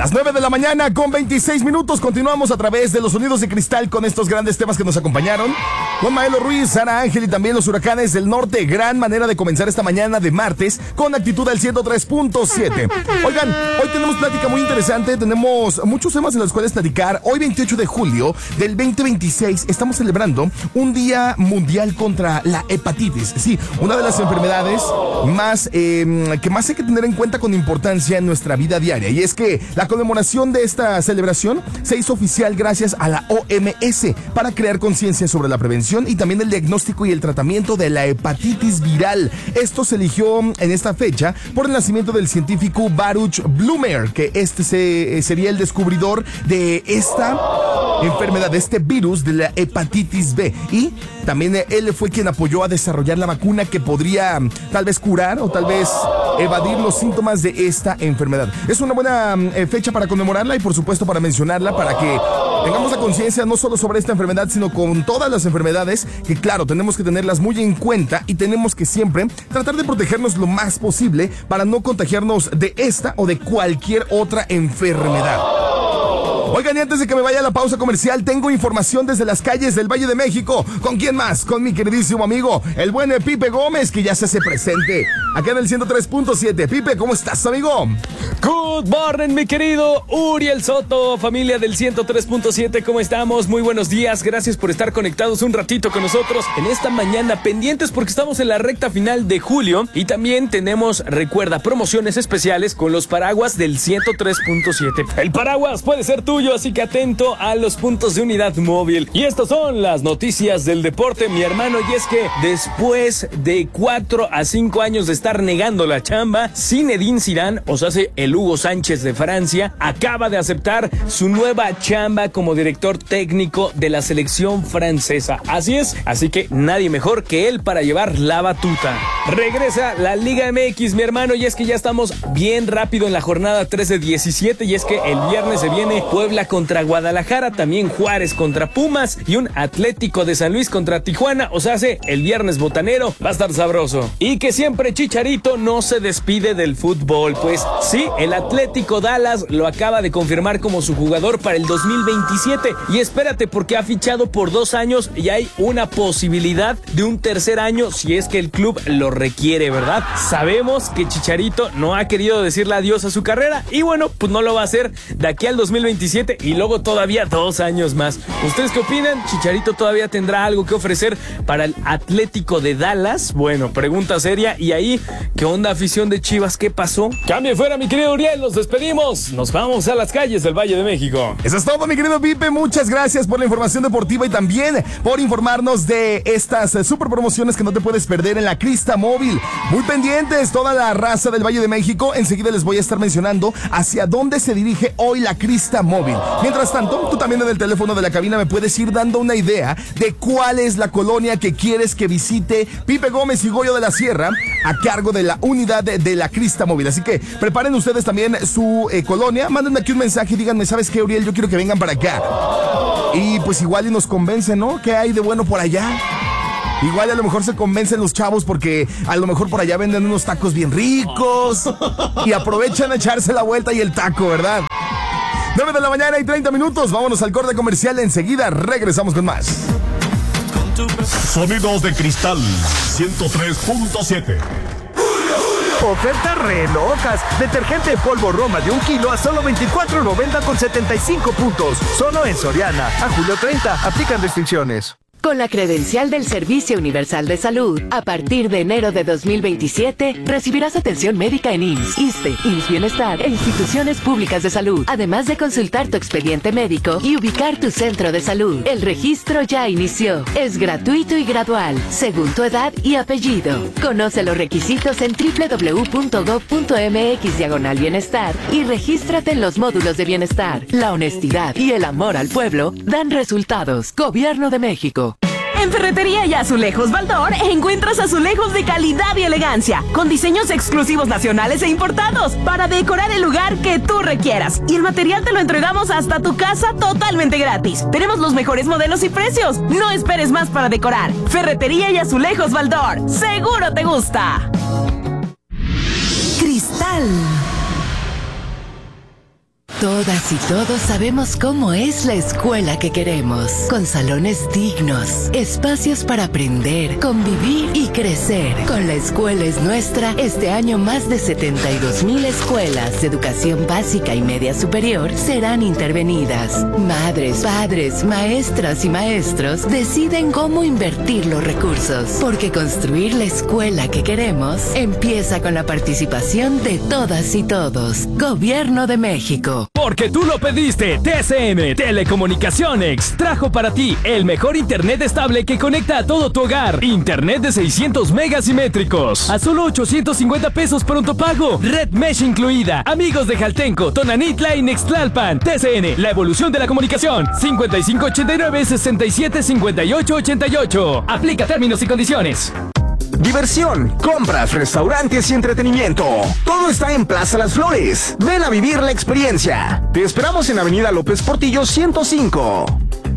Las 9 de la mañana con 26 minutos. Continuamos a través de los sonidos de cristal con estos grandes temas que nos acompañaron. Con Maelo Ruiz, Sara Ángel y también los huracanes del norte. Gran manera de comenzar esta mañana de martes con actitud al 103.7. Oigan, hoy tenemos plática muy interesante. Tenemos muchos temas en los cuales platicar. Hoy 28 de julio del 2026 estamos celebrando un día mundial contra la hepatitis. Sí, una de las enfermedades más que más hay que tener en cuenta con importancia en nuestra vida diaria. Y es que la conmemoración de esta celebración se hizo oficial gracias a la OMS para crear conciencia sobre la prevención y también el diagnóstico y el tratamiento de la hepatitis viral. Esto se eligió en esta fecha por el nacimiento del científico Baruch Blumer, que sería el descubridor de esta enfermedad, de este virus de la hepatitis B. Y también él fue quien apoyó a desarrollar la vacuna que podría tal vez curar o tal vez evadir los síntomas de esta enfermedad. Es una buena fecha para conmemorarla y por supuesto para mencionarla, para que tengamos la conciencia no solo sobre esta enfermedad, sino con todas las enfermedades que, claro, tenemos que tenerlas muy en cuenta y tenemos que siempre tratar de protegernos lo más posible para no contagiarnos de esta o de cualquier otra enfermedad. Oigan, y antes de que me vaya a la pausa comercial, tengo información desde las calles del Valle de México. ¿Con quién más? Con mi queridísimo amigo, el buen Pipe Gómez, que ya se hace presente acá en el 103.7. Pipe, ¿cómo estás, amigo? Good morning, mi querido Uriel Soto, familia del 103.7, ¿cómo estamos? Muy buenos días, gracias por estar conectados un ratito con nosotros en esta mañana, pendientes porque estamos en la recta final de julio y también tenemos, recuerda, promociones especiales con los paraguas del 103.7. El paraguas puede ser tuyo, así que atento a los puntos de unidad móvil. Y estas son las noticias del deporte, mi hermano, y es que después de 4 a 5 años de estar negando la chamba, Zinedine Zidane, o sea, el Hugo Sánchez de Francia, acaba de aceptar su nueva chamba como director técnico de la selección francesa. Así es, así que nadie mejor que él para llevar la batuta. Regresa la Liga MX, mi hermano, y es que ya estamos bien rápido en la jornada 13-17, y es que el viernes se viene Puebla contra Guadalajara, también Juárez contra Pumas y un Atlético de San Luis contra Tijuana, o sea, el viernes botanero va a estar sabroso. Y que siempre Chicharito no se despide del fútbol, pues sí, el Atlético Dallas lo acaba de confirmar como su jugador para el 2027 y espérate porque ha fichado por 2 años y hay una posibilidad de un tercer año si es que el club lo requiere, ¿verdad? Sabemos que Chicharito no ha querido decirle adiós a su carrera y bueno, pues no lo va a hacer de aquí al 2027 y luego todavía 2 años más. ¿Ustedes qué opinan? ¿Chicharito todavía tendrá algo que ofrecer para el Atlético de Dallas? Bueno, pregunta seria. Y ahí, ¿qué onda, afición de Chivas? ¿Qué pasó? Cambie fuera, mi querido Uriel, nos despedimos. Nos vamos a las calles del Valle de México. Eso es todo, mi querido Pipe. Muchas gracias por la información deportiva y también por informarnos de estas super promociones que no te puedes perder en la Crista Móvil. Muy pendientes, toda la raza del Valle de México. Enseguida les voy a estar mencionando hacia dónde se dirige hoy la Crista Móvil. Mientras tanto, tú también en el teléfono de la cabina me puedes ir dando una idea de cuál es la colonia que quieres que visite Pipe Gómez y Goyo de la Sierra a cargo de la unidad de la Crista Móvil. Así que preparen ustedes también su colonia, mándenme aquí un mensaje y díganme, ¿sabes qué, Uriel? Yo quiero que vengan para acá. Y pues igual y nos convencen, ¿no? ¿Qué hay de bueno por allá? Igual a lo mejor se convencen los chavos porque a lo mejor por allá venden unos tacos bien ricos y aprovechan a echarse la vuelta y el taco, ¿verdad? 9 de la mañana y 30 minutos. Vámonos al corte comercial. Enseguida regresamos con más. Sonidos de cristal 103.7. Ofertas re locas. Detergente en polvo Roma de 1 kilo a solo $24.90 con 75 puntos. Solo en Soriana. A julio 30. Aplican restricciones. Con la credencial del Servicio Universal de Salud, a partir de enero de 2027, recibirás atención médica en IMSS, ISSSTE, IMSS Bienestar e instituciones públicas de salud, además de consultar tu expediente médico y ubicar tu centro de salud. El registro ya inició. Es gratuito y gradual, según tu edad y apellido. Conoce los requisitos en www.gov.mx/bienestar y regístrate en los módulos de bienestar. La honestidad y el amor al pueblo dan resultados. Gobierno de México. En Ferretería y Azulejos Baldor encuentras azulejos de calidad y elegancia, con diseños exclusivos nacionales e importados, para decorar el lugar que tú requieras. Y el material te lo entregamos hasta tu casa totalmente gratis. Tenemos los mejores modelos y precios. No esperes más para decorar. Ferretería y Azulejos Baldor. ¡Seguro te gusta! Cristal. Todas y todos sabemos cómo es la escuela que queremos, con salones dignos, espacios para aprender, convivir y crecer. Con La Escuela es Nuestra, este año más de 72,000 escuelas de educación básica y media superior serán intervenidas. Madres, padres, maestras y maestros deciden cómo invertir los recursos, porque construir la escuela que queremos empieza con la participación de todas y todos. Gobierno de México. Porque tú lo pediste, TCM Telecomunicaciones trajo para ti el mejor internet estable que conecta a todo tu hogar. Internet de 600 megasimétricos a solo 850 pesos pronto pago. Red Mesh incluida. Amigos de Jaltenco, Tonanitla y Nextlalpan. TCN, la evolución de la comunicación. 5589-675888. Aplica términos y condiciones. Diversión, compras, restaurantes y entretenimiento. Todo está en Plaza Las Flores. Ven a vivir la experiencia. Te esperamos en Avenida López Portillo 105.